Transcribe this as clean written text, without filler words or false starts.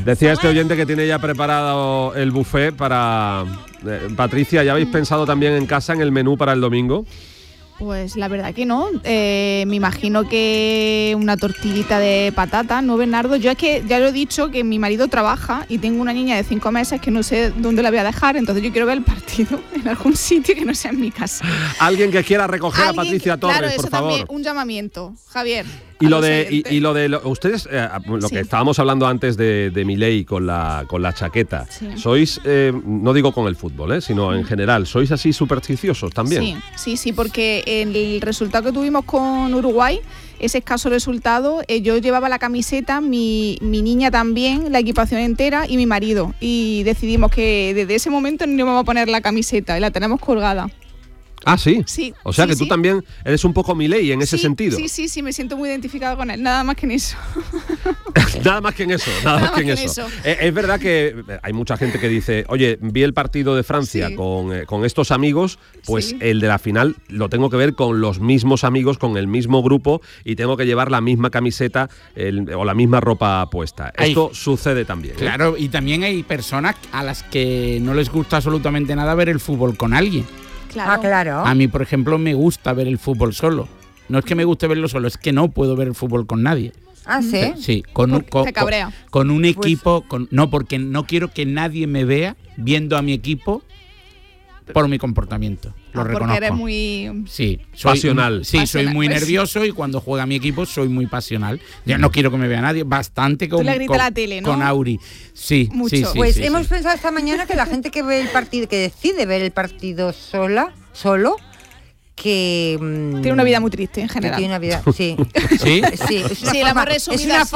Decía este oyente que tiene ya preparado el buffet para... Patricia, ¿ya habéis pensado también en casa en el menú para el domingo? Pues la verdad que no. Me imagino que una tortillita de patata, ¿no, Bernardo? Yo es que ya lo he dicho que mi marido trabaja y tengo una niña de 5 meses que no sé dónde la voy a dejar, entonces yo quiero ver el partido en algún sitio que no sea en mi casa. Alguien que quiera recoger a Patricia Torres, claro, por eso favor. También, un llamamiento, Javier. Y lo de ustedes, lo que estábamos hablando antes de Milei con la chaqueta, sois, no digo con el fútbol, sino en general, ¿sois así supersticiosos también? Sí, porque el resultado que tuvimos con Uruguay, ese escaso resultado, yo llevaba la camiseta, mi niña también, la equipación entera y mi marido, y decidimos que desde ese momento no íbamos a poner la camiseta y la tenemos colgada. Ah, sí. Sí. O sea que tú también eres un poco Milei en ese sentido. Sí, me siento muy identificado con él, nada más que en eso. Nada más que en eso. Es verdad que hay mucha gente que dice, oye, vi el partido de Francia con estos amigos, pues el de la final lo tengo que ver con los mismos amigos, con el mismo grupo y tengo que llevar la misma camiseta o la misma ropa puesta. Esto sucede también. Claro, y también hay personas a las que no les gusta absolutamente nada ver el fútbol con alguien. Claro. Ah, claro. A mí, por ejemplo, me gusta ver el fútbol solo. No es que me guste verlo solo, es que no puedo ver el fútbol con nadie. ¿Ah, sí? Sí, te cabrea. Con un equipo, no, porque no quiero que nadie me vea viendo a mi equipo por mi comportamiento. Lo reconozco. Porque eres muy... Sí, pasional. Soy muy nervioso y cuando juega mi equipo soy muy pasional. Yo no quiero que me vea nadie, bastante con, tú le gritas a la tele, ¿no? Con Auri. Sí, mucho. Sí, pues hemos pensado esta mañana que la gente que ve el partido, que decide ver el partido solo, que tiene una vida muy triste en general. Que tiene una vida, sí. ¿Sí? Sí, es una la hemos resumido así.